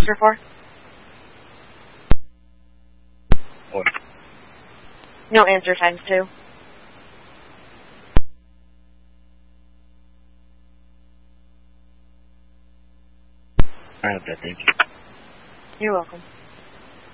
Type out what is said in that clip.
answer for? What? No answer times 2. I have that, thank you. You're welcome.